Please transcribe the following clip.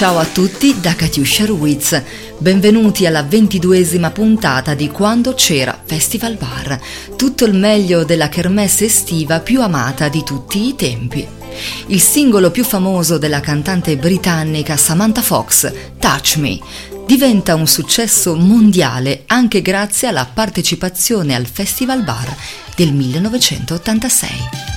Ciao a tutti da Katiuscia Ruiz, benvenuti alla 22esima puntata di Quando c'era Festival Bar, tutto il meglio della kermesse estiva più amata di tutti i tempi. Il singolo più famoso della cantante britannica Samantha Fox, Touch Me, diventa un successo mondiale anche grazie alla partecipazione al Festival Bar del 1986.